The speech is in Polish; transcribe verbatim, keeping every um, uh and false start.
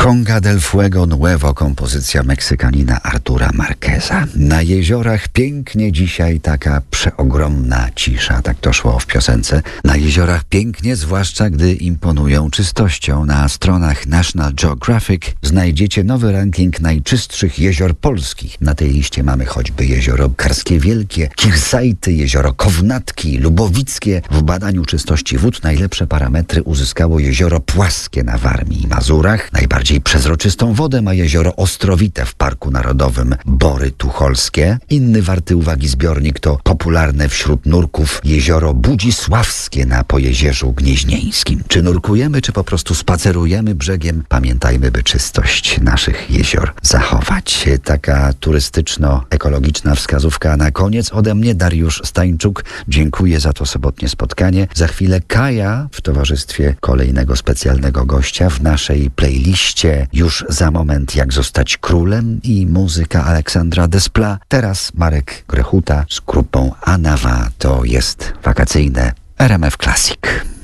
Conga del Fuego Nuevo, kompozycja Meksykanina Artura Marqueza. Na jeziorach pięknie dzisiaj, taka przeogromna cisza, tak to szło w piosence. Na jeziorach pięknie, zwłaszcza gdy imponują czystością. Na stronach National Geographic znajdziecie nowy ranking najczystszych jezior polskich. Na tej liście mamy choćby jezioro Karskie Wielkie, Kirsajty, jezioro Kownatki, Lubowickie. W badaniu czystości wód najlepsze parametry uzyskało jezioro Płaskie na Warmii i Mazurach. Najbardziej przezroczystą wodę ma jezioro Ostrowite w Parku Narodowym Bory Tucholskie. Inny warty uwagi zbiornik to popularne wśród nurków jezioro Budzisławskie na Pojezierzu Gnieźnieńskim. Czy nurkujemy, czy po prostu spacerujemy brzegiem? Pamiętajmy, by czystość naszych jezior zachować. Taka turystyczno-ekologiczna wskazówka na koniec. Ode mnie Dariusz Stańczuk. Dziękuję za to sobotnie spotkanie. Za chwilę Kaja w towarzystwie kolejnego specjalnego gościa w naszej playliście. Już za moment Jak zostać królem i muzyka Aleksandra Desplat. Teraz Marek Grechuta z grupą Anawa. To jest wakacyjne R M F Classic.